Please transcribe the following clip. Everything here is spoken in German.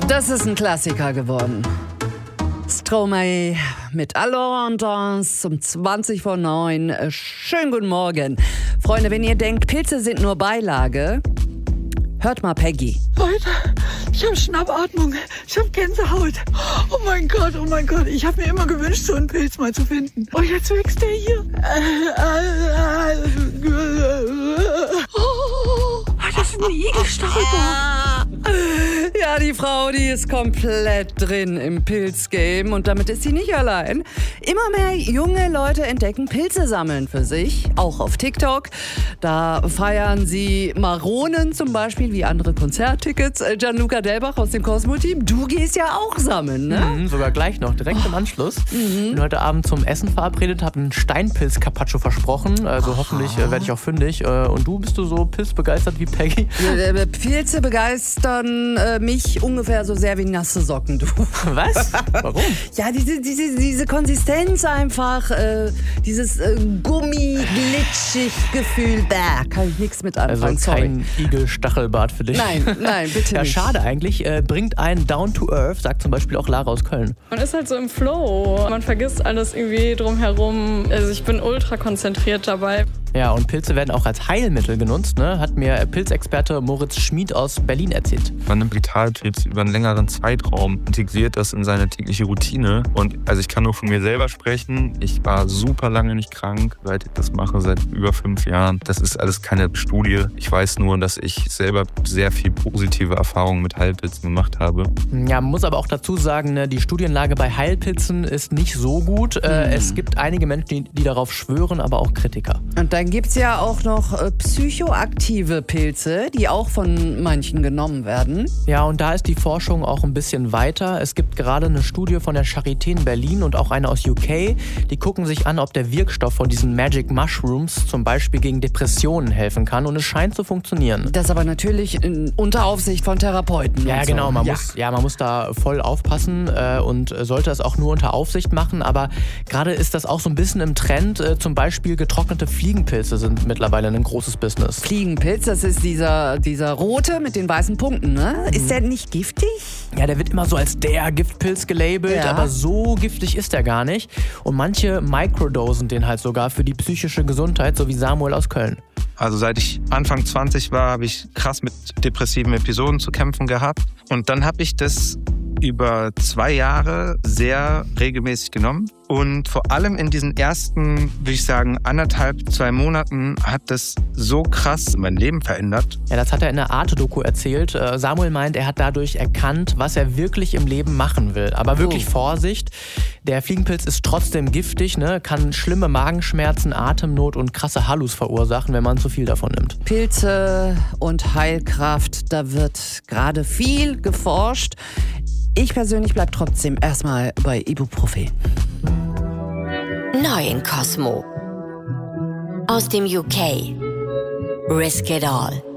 Das ist ein Klassiker geworden. Stromae mit Alors en Danse um 8:20. Schönen guten Morgen. Freunde, wenn ihr denkt, Pilze sind nur Beilage, hört mal Peggy. Leute, ich habe Schnappatmung, ich habe Gänsehaut. Oh mein Gott, ich habe mir immer gewünscht, so einen Pilz mal zu finden. Oh, jetzt wächst der hier. Oh, das ist ein Igelstachelbock. Ja, die Frau, die ist komplett drin im Pilzgame und damit ist sie nicht allein. Immer mehr junge Leute entdecken Pilze sammeln für sich, auch auf TikTok. Da feiern sie Maronen zum Beispiel wie andere Konzerttickets. Gianluca Delbach aus dem Cosmo-Team, du gehst ja auch sammeln, ne? Sogar gleich noch, direkt im Anschluss. Bin heute Abend zum Essen verabredet, habe einen Steinpilz-Carpaccio versprochen. Also hoffentlich werde ich auch fündig. Und du, bist du so pilzbegeistert wie Peggy? Pilze begeistern mich ungefähr so sehr wie nasse Socken, du. Was? Warum? Ja, diese Konsistenz einfach, dieses Gummi-glitschig-Gefühl, da kann ich nichts mit anfangen, also kein Igelstachelbart für dich? Nein, bitte ja, nicht. Schade eigentlich. Bringt einen down to earth, sagt zum Beispiel auch Lara aus Köln. Man ist halt so im Flow. Man vergisst alles irgendwie drumherum. Also ich bin ultra konzentriert dabei. Ja, und Pilze werden auch als Heilmittel genutzt, ne? Hat mir Pilzexperte Moritz Schmid aus Berlin erzählt. Man nimmt Vitalpilz über einen längeren Zeitraum, integriert das in seine tägliche Routine. Und also ich kann nur von mir selber sprechen. Ich war super lange nicht krank, seit ich das mache, seit über 5 Jahren. Das ist alles keine Studie. Ich weiß nur, dass ich selber sehr viel positive Erfahrungen mit Heilpilzen gemacht habe. Ja, man muss aber auch dazu sagen, ne, die Studienlage bei Heilpilzen ist nicht so gut. Es gibt einige Menschen, die darauf schwören, aber auch Kritiker. Und dann gibt es ja auch noch psychoaktive Pilze, die auch von manchen genommen werden. Ja, und da ist die Forschung auch ein bisschen weiter. Es gibt gerade eine Studie von der Charité in Berlin und auch eine aus UK. Die gucken sich an, ob der Wirkstoff von diesen Magic Mushrooms zum Beispiel gegen Depressionen helfen kann. Und es scheint zu funktionieren. Das aber natürlich unter Aufsicht von Therapeuten. Ja, und genau. So. Man muss da voll aufpassen und sollte das auch nur unter Aufsicht machen. Aber gerade ist das auch so ein bisschen im Trend. Zum Beispiel getrocknete Fliegenpilze sind mittlerweile ein großes Business. Fliegenpilz, das ist dieser rote mit den weißen Punkten, ne? Ist der nicht giftig? Ja, der wird immer so als der Giftpilz gelabelt, Ja. aber so giftig ist der gar nicht. Und manche microdosen den halt sogar für die psychische Gesundheit, so wie Samuel aus Köln. Also seit ich Anfang 20 war, habe ich krass mit depressiven Episoden zu kämpfen gehabt. Und dann habe ich das über 2 Jahre sehr regelmäßig genommen. Und vor allem in diesen ersten, würde ich sagen, 1,5, 2 Monaten hat das so krass mein Leben verändert. Ja, das hat er in der Arte-Doku erzählt. Samuel meint, er hat dadurch erkannt, was er wirklich im Leben machen will. Aber wirklich Vorsicht, der Fliegenpilz ist trotzdem giftig, ne? Kann schlimme Magenschmerzen, Atemnot und krasse Hallus verursachen, wenn man zu viel davon nimmt. Pilze und Heilkraft, da wird gerade viel geforscht. Ich persönlich bleib trotzdem erstmal bei Ibuprofen. Neu in Cosmo. Aus dem UK. Risk it all.